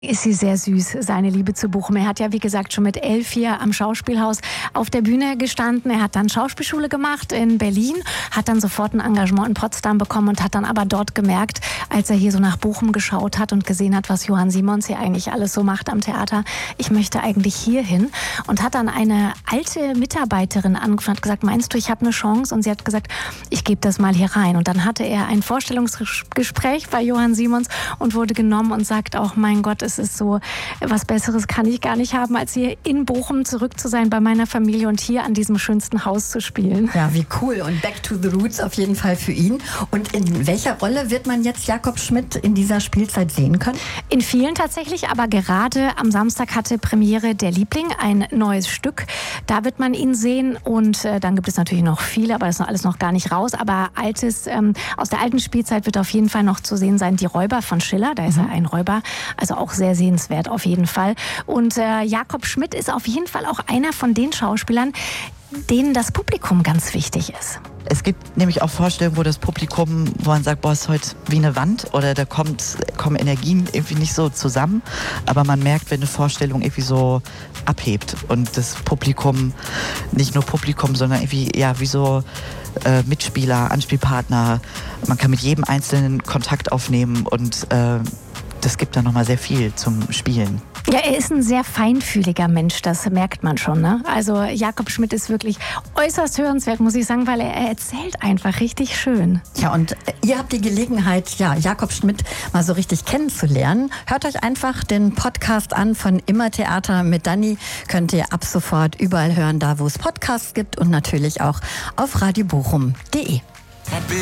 Ist sie sehr süß, seine Liebe zu Bochum. Er hat ja, wie gesagt, schon mit 11 hier am Schauspielhaus auf der Bühne gestanden. Er hat dann Schauspielschule gemacht in Berlin, hat dann sofort ein Engagement in Potsdam bekommen und hat dann aber dort gemerkt, als er hier so nach Bochum geschaut hat und gesehen hat, was Johann Simons hier eigentlich alles so macht am Theater, ich möchte eigentlich hier hin, und hat dann eine alte Mitarbeiterin angefangen, hat gesagt, meinst du, ich habe eine Chance? Und sie hat gesagt, ich gebe das mal hier rein. Und dann hatte er ein Vorstellungsgespräch bei Johann Simons und wurde genommen und sagt auch, mein Gott, es ist so, was Besseres kann ich gar nicht haben, als hier in Bochum zurück zu sein bei meiner Familie und hier an diesem schönsten Haus zu spielen. Ja, wie cool. Und Back to the Roots auf jeden Fall für ihn. Und in welcher Rolle wird man jetzt Jakob Schmidt in dieser Spielzeit sehen können? In vielen tatsächlich, aber gerade am Samstag hatte Premiere Der Liebling, ein neues Stück. Da wird man ihn sehen, und dann gibt es natürlich noch viele, aber das ist noch alles noch gar nicht raus. Aber aus der alten Spielzeit wird auf jeden Fall noch zu sehen sein Die Räuber von Schiller. Da ist er ein Räuber, also auch sehr sehenswert auf jeden Fall. Und Jakob Schmidt ist auf jeden Fall auch einer von den Schauspielern, denen das Publikum ganz wichtig ist. Es gibt nämlich auch Vorstellungen, wo das Publikum, wo man sagt, boah, ist heute wie eine Wand, oder da kommen Energien irgendwie nicht so zusammen. Aber man merkt, wenn eine Vorstellung irgendwie so abhebt und das Publikum, nicht nur Publikum, sondern irgendwie, ja, wie so Mitspieler, Anspielpartner, man kann mit jedem Einzelnen Kontakt aufnehmen, und das gibt dann nochmal sehr viel zum Spielen. Ja, er ist ein sehr feinfühliger Mensch, das merkt man schon, ne? Also Jakob Schmidt ist wirklich äußerst hörenswert, muss ich sagen, weil er erzählt einfach richtig schön. Ja, und ihr habt die Gelegenheit, ja, Jakob Schmidt mal so richtig kennenzulernen. Hört euch einfach den Podcast an von Immer Theater mit Dani. Könnt ihr ab sofort überall hören, da wo es Podcasts gibt, und natürlich auch auf radiobochum.de.